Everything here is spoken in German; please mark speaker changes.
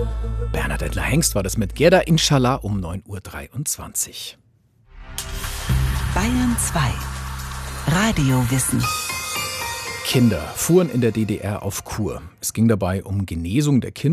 Speaker 1: Bernhard Hengst war das mit Gerda Inshallah um 9:23 Uhr.
Speaker 2: Bayern 2 Radiowissen.
Speaker 1: Kinder fuhren in der DDR auf Kur. Es ging dabei um Genesung der Kinder